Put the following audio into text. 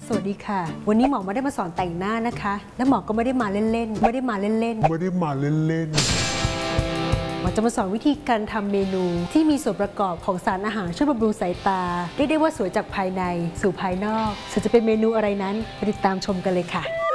สวัสดีค่ะวันนี้หมอไม่ได้มาสอนแต่งหน้านะคะและหมอก็ไม่ได้มาเล่นๆหมอจะมาสอนวิธีการทำเมนูที่มีส่วนประกอบของสารอาหารช่วยบำรุงสายตาเรียกได้ว่าสวยจากภายในสู่ภายนอกส่วนจะเป็นเมนูอะไรนั้นไปติดตามชมกันเลยค่ะ